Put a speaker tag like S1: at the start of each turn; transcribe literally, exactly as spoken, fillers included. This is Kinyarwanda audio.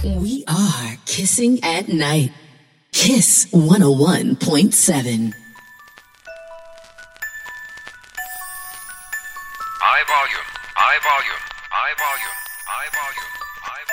S1: We are Kissing at Night. Kiss one oh one point seven.
S2: High volume, high volume, high volume, high volume, high volume.